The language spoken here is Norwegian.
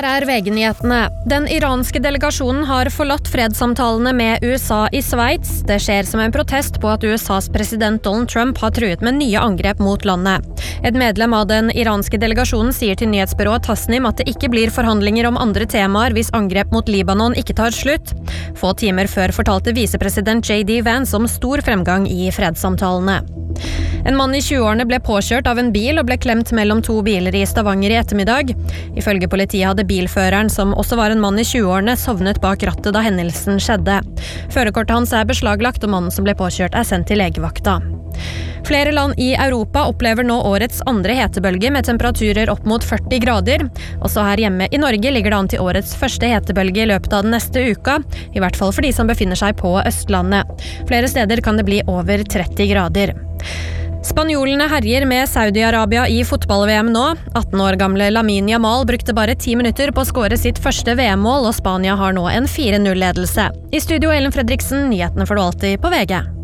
Her VG-nyhetene. Den iranske delegasjonen har forlatt fredssamtalene med USA i Sveits. Det skjer som en protest på at USAs president Donald Trump har truet med nye angrep mot landet. Et medlem av den iranske delegasjonen sier til nyhetsbyrået Tasnim at det ikke blir forhandlinger om andre temaer hvis angrep mot Libanon ikke tar slutt. Få timer før fortalte visepresident J.D. Vance om stor fremgang i fredssamtalene. En mann i 20-årene ble påkjørt av en bil og ble klemt mellom to biler i Stavanger i ettermiddag. Ifølge politiet hadde bilføreren, som også var en mann i 20-årene, sovnet bak rattet da hendelsen skjedde. Førerkortet hans er beslaglagt, og mannen som ble påkjørt er sendt til legevakta. Flere land i Europa opplever nå årets andre hetebølge med temperaturer opp mot 40 grader. Også her hjemme i Norge ligger det an til årets første hetebølge i løpet av den neste uka, i hvert fall for de som befinner seg på Østlandet. Flere steder kan det bli over 30 grader. Spanjolene herjer med Saudi-Arabia i fotball-VM nå. 18 år gamle Lamine Yamal brukte bare 10 minutter på å skåre sitt første VM-mål, og Spania har nå en 4-0-ledelse. I studio Ellen Fredriksen, nyhetene får du alltid på VG.